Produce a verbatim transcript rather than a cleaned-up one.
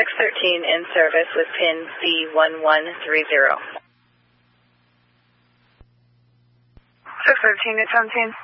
six thirteen in service with pin C one one three zero. six thirteen, eight seventeen.